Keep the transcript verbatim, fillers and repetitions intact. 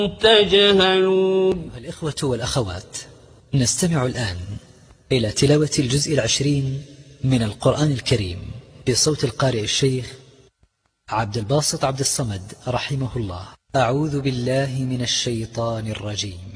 تجهلون. الإخوة والأخوات، نستمع الآن إلى تلاوة الجزء العشرين من القرآن الكريم بصوت القارئ الشيخ عبد الباسط عبد الصمد رحمه الله. أعوذ بالله من الشيطان الرجيم.